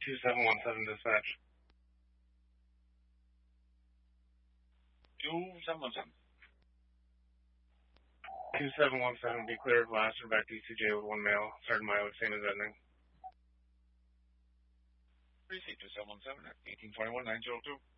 2717 dispatch. 2717. 2717, be clear of Blaster back to ECJ with one male. Starting mileage, same as ending. 3C 2717 at 1821 902.